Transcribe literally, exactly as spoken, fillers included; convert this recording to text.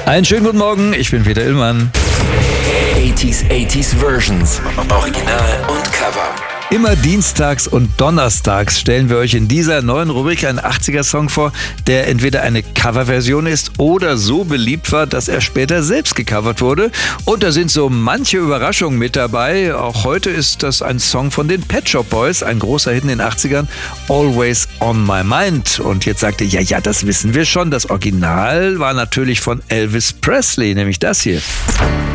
Einen schönen guten Morgen, ich bin Peter Illmann. achtziger, achtziger Versions. Original und Cover. Immer dienstags und donnerstags stellen wir euch in dieser neuen Rubrik einen achtziger-Song vor, der entweder eine Coverversion ist oder so beliebt war, dass er später selbst gecovert wurde. Und da sind so manche Überraschungen mit dabei. Auch heute ist das ein Song von den Pet Shop Boys, ein großer Hit in den achtzigern, Always on My Mind. Und jetzt sagt ihr, ja, ja, das wissen wir schon. Das Original war natürlich von Elvis Presley, nämlich das hier.